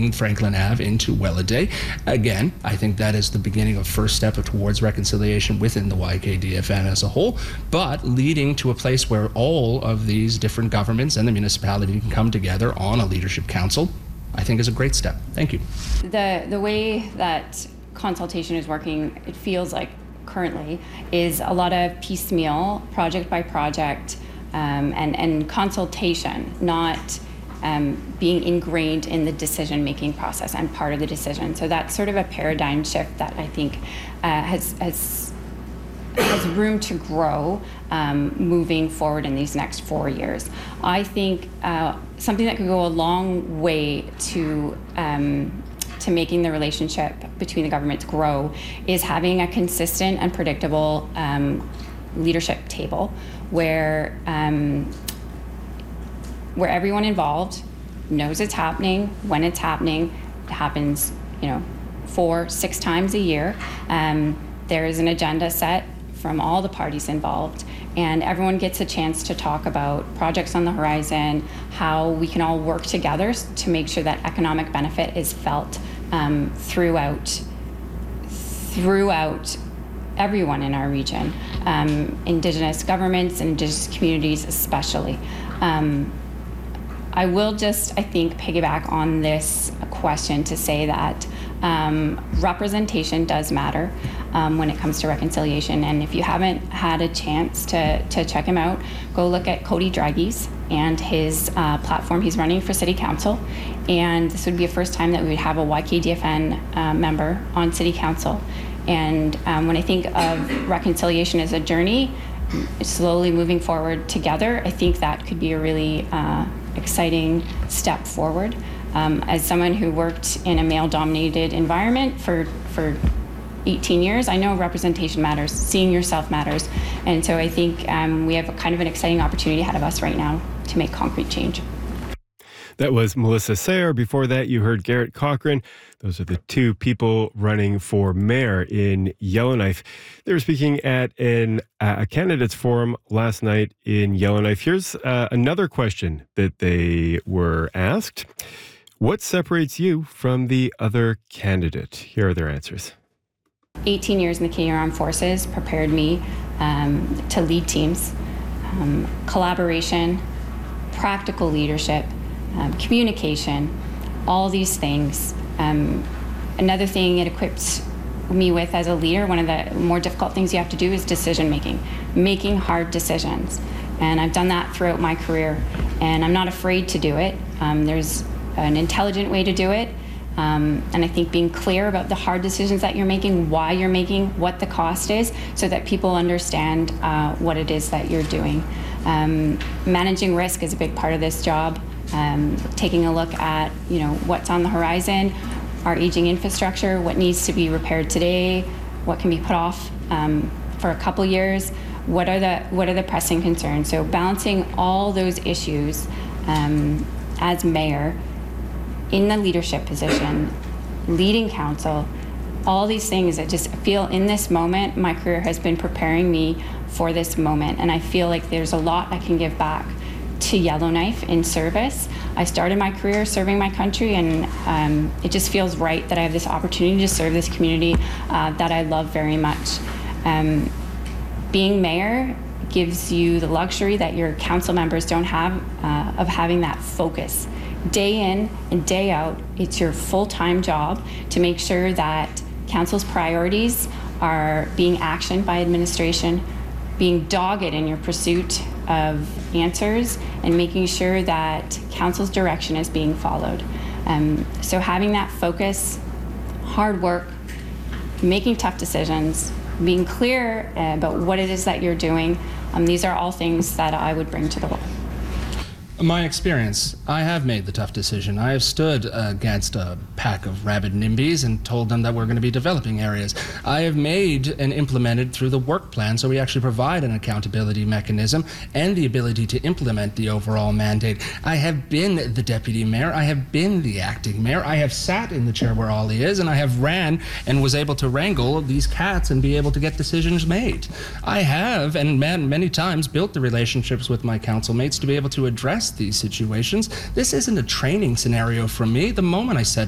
from Franklin Ave into Welladay. Again, I think that is the beginning of first step towards reconciliation within the YKDFN as a whole, but leading to a place where all of these different governments and the municipality can come together on a leadership council, I think is a great step. Thank you. The way that consultation is working, it feels like currently, is a lot of piecemeal, project by project, and consultation, not being ingrained in the decision-making process and part of the decision. So that's sort of a paradigm shift that I think has room to grow moving forward in these next 4 years. I think something that could go a long way to making the relationship between the governments grow is having a consistent and predictable leadership table where everyone involved knows it's happening, when it's happening. It happens, 4-6 times a year. There is an agenda set from all the parties involved, and everyone gets a chance to talk about projects on the horizon, how we can all work together to make sure that economic benefit is felt throughout everyone in our region, Indigenous governments and Indigenous communities especially. I will just, I think, piggyback on this question to say that representation does matter when it comes to reconciliation. And if you haven't had a chance to check him out, go look at Cody Dragies and his platform he's running for City Council. And this would be a first time that we would have a YKDFN member on City Council. And when I think of reconciliation as a journey, slowly moving forward together, I think that could be a really exciting step forward. As someone who worked in a male-dominated environment for 18 years, I know representation matters, seeing yourself matters. And so I think we have kind of an exciting opportunity ahead of us right now to make concrete change. That was Melissa Sayre. Before that, you heard Garrett Cochran. Those are the two people running for mayor in Yellowknife. They were speaking at a candidates forum last night in Yellowknife. Here's another question that they were asked. What separates you from the other candidate? Here are their answers. 18 years in the Canadian Armed Forces prepared me to lead teams, collaboration, practical leadership, communication, all these things. Another thing it equips me with as a leader, one of the more difficult things you have to do is decision making hard decisions. And I've done that throughout my career, and I'm not afraid to do it. There's an intelligent way to do it. And I think being clear about the hard decisions that you're making, why you're making, what the cost is, so that people understand what it is that you're doing. Managing risk is a big part of this job. Taking a look at, what's on the horizon, our aging infrastructure, what needs to be repaired today, what can be put off for a couple years, what are the pressing concerns. So balancing all those issues as mayor in the leadership position, leading council, all these things, I just feel in this moment, my career has been preparing me for this moment, and I feel like there's a lot I can give back to Yellowknife in service. I started my career serving my country, and it just feels right that I have this opportunity to serve this community that I love very much. Being mayor gives you the luxury that your council members don't have of having that focus. Day in and day out, it's your full-time job to make sure that council's priorities are being actioned by administration, being dogged in your pursuit of answers, and making sure that council's direction is being followed. So having that focus, hard work, making tough decisions, being clear about what it is that you're doing, these are all things that I would bring to the role. My experience, I have made the tough decision. I have stood against a pack of rabid NIMBYs and told them that we're going to be developing areas. I have made and implemented through the work plan, so we actually provide an accountability mechanism and the ability to implement the overall mandate. I have been the deputy mayor. I have been the acting mayor. I have sat in the chair where Ollie is, and I have ran and was able to wrangle these cats and be able to get decisions made. I have, and many times, built the relationships with my council mates to be able to address these situations. This isn't a training scenario for me. The moment I said